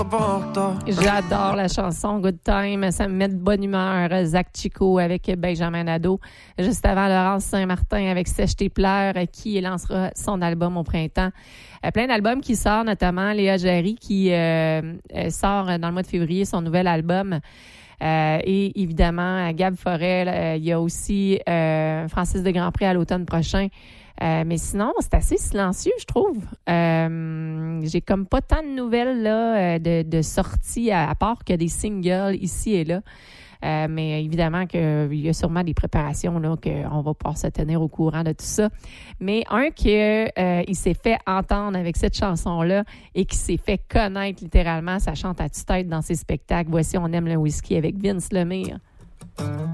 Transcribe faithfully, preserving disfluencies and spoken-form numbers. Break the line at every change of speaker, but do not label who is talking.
J'adore la chanson Good Time, ça me met de bonne humeur. Zach Chico avec Benjamin Nadeau. Juste avant, Laurence Saint-Martin avec Sèche tes pleurs qui lancera son album au printemps. Euh, plein d'albums qui sortent, notamment Léa Jarry qui euh, sort dans le mois de février son nouvel album. Euh, et évidemment, Gab Forel, euh, il y a aussi euh, Francis de Grandpré à l'automne prochain. Euh, mais sinon, c'est assez silencieux, je trouve. Euh, j'ai comme pas tant de nouvelles là, de, de sorties, à, à part que des singles ici et là. Euh, mais évidemment qu'il y a sûrement des préparations là, qu'on va pouvoir se tenir au courant de tout ça. Mais un que euh, il s'est fait entendre avec cette chanson-là et qui s'est fait connaître littéralement, ça chante à tue-tête dans ses spectacles. Voici On aime le whisky avec Vince Lemire.